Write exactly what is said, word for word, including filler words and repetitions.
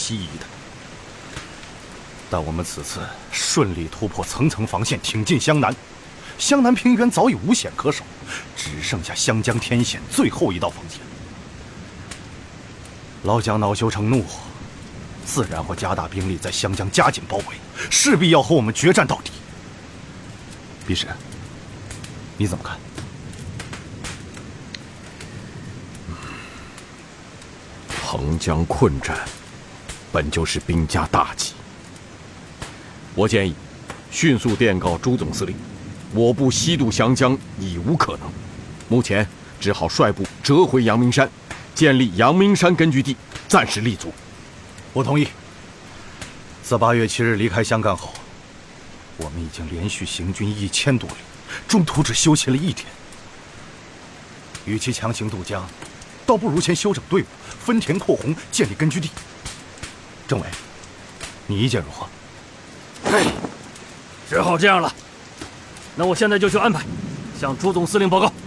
西夷的。但我们此次顺利突破层层防线，挺进湘南，湘南平原早已无险可守，只剩下湘江天险最后一道防线。老蒋恼羞成怒，自然会加大兵力在湘江加紧包围，势必要和我们决战到底。弼师，你怎么看？ 横江困战，本就是兵家大忌。我建议，迅速电告朱总司令，我部西渡湘江已无可能，目前只好率部折回阳明山，建立阳明山根据地，暂时立足。 我同意。自八月七日离开湘赣后，我们已经连续行军一千多里，中途只休息了一天。与其强行渡江，倒不如先休整队伍，分田扩洪，建立根据地。政委，你意见如何？ 只好这样了。那我现在就去安排，向朱总司令报告。